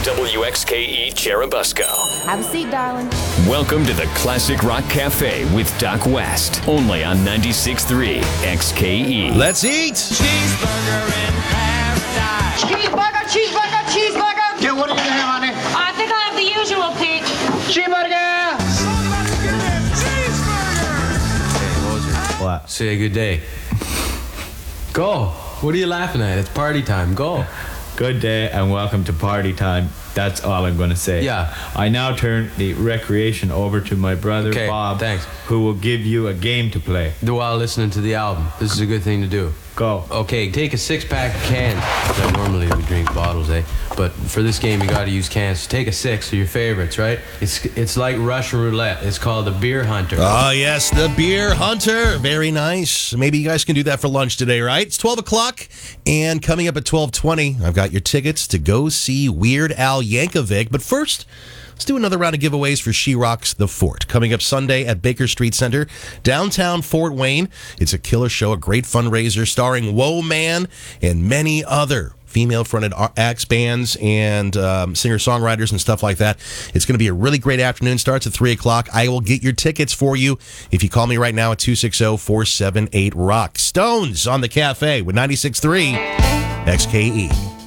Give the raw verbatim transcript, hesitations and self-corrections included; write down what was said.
W X K E Cherubusco. Have a seat, darling. Welcome to the Classic Rock Cafe with Doc West, only on ninety-six point three X K E. Let's eat. Cheeseburger in paradise. Cheeseburger, cheeseburger, cheeseburger. Yeah, what do you have, honey? I think I have the usual, Pete. Cheeseburger. Somebody give me a cheeseburger. Hey, Moser. What? Say good day. Go. What are you laughing at? It's party time. Go. Good day and welcome to party time. That's all I'm going to say. Yeah. I now turn the recreation over to my brother, Okay, Bob, thanks. who will give you a game to play. While listening to the album. This is a good thing to do. Go. Okay, take a six-pack of cans. Now, normally we drink bottles, eh? But for this game, you got to use cans. Take a six of your favorites, right? It's it's like Russian roulette. It's called the Beer Hunter. Oh, yes, the Beer Hunter. Very nice. Maybe you guys can do that for lunch today, right? It's twelve o'clock, and coming up at twelve twenty, I've got your tickets to go see Weird Al Yankovic. But first, let's do another round of giveaways for She Rocks the Fort. Coming up Sunday at Baker Street Center, downtown Fort Wayne. It's a killer show, a great fundraiser starring Woe Man and many other female-fronted acts, bands, and um, singer-songwriters and stuff like that. It's going to be a really great afternoon. Starts at three o'clock. I will get your tickets for you if you call me right now at two six zero, four seven eight, ROCK. Stones on the Cafe with ninety-six point three X K E.